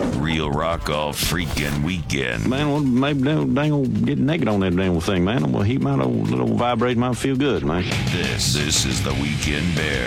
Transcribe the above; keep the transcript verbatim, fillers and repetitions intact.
Real rock all freaking weekend. Man, well, maybe dang, dang, get naked on that damn thing, man. Well, he might, a little vibrate might feel good, man. This, this is the Weekend Bear.